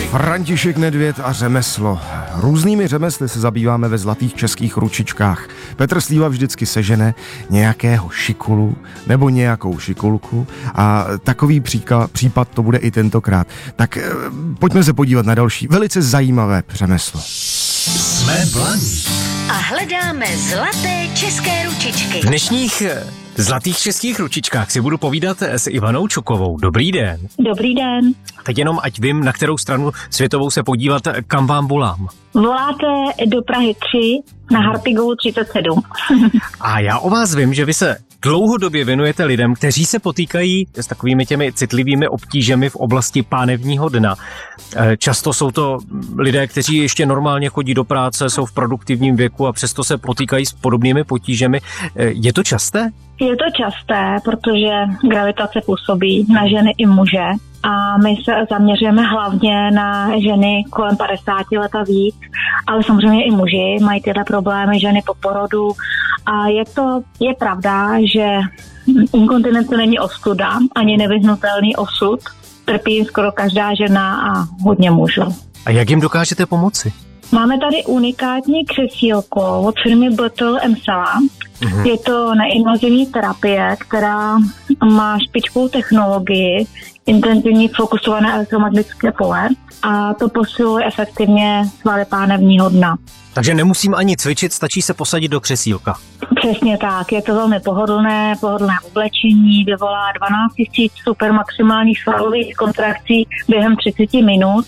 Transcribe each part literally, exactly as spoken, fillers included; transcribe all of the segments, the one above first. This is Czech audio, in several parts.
František Nedvěd a řemeslo. Různými řemesly se zabýváme ve Zlatých českých ručičkách. Petr Slíva vždycky sežene nějakého šikulu nebo nějakou šikulku a takový příklad, případ to bude i tentokrát. Tak eh, pojďme se podívat na další velice zajímavé řemeslo. Jsme blaní. A hledáme zlaté české ručičky. V dnešních Zlatých českých ručičkách si budu povídat s Ivanou Čukovou. Dobrý den. Dobrý den. Teď jenom, ať vím, na kterou stranu světovou se podívat, kam vám volám. Voláte do Prahy tři na Hartigovu třicet sedm. A já o vás vím, že vy se dlouhodobě věnujete lidem, kteří se potýkají s takovými těmi citlivými obtížemi v oblasti pánevního dna. Často jsou to lidé, kteří ještě normálně chodí do práce, jsou v produktivním věku a přesto se potýkají s podobnými potížemi. Je to časté? Je to časté, protože gravitace působí na ženy i muže a my se zaměřujeme hlavně na ženy kolem padesáti let a víc, ale samozřejmě i muži mají tyhle problémy, ženy po porodu a je to, je pravda, že inkontinence není ostuda, ani nevyhnutelný osud, trpí skoro každá žena a hodně mužů. A jak jim dokážete pomoci? Máme tady unikátní křesílko od firmy Bottle Emsala. Mm-hmm. Je to neinvazivní terapie, která má špičkovou technologii, intenzivní fokusované elektromagnetické pole a to posiluje efektivně svaly pánevního dna. Takže nemusím ani cvičit, stačí se posadit do křesílka. Přesně tak, je to velmi pohodlné, pohodlné oblečení, vyvolá dvanáct tisíc super maximálních svalových kontrakcí během třicet minut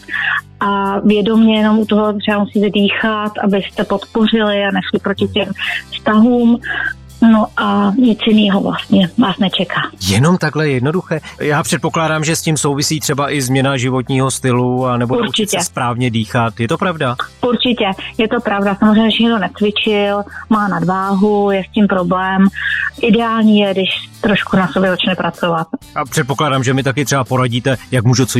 a vědomě jenom u toho třeba musíte dýchat, abyste podpořili a nešli proti těm vztahům. No a nic jiného vlastně vás nečeká. Jenom takhle jednoduché? Já předpokládám, že s tím souvisí třeba i změna životního stylu a nebo naučit se správně dýchat. Je to pravda? Určitě, je to pravda. Samozřejmě, když někdo necvičil, má nadváhu, je s tím problém. Ideální je, když trošku na sobě začne pracovat. A předpokládám, že mi taky třeba poradíte, jak můžu cvičit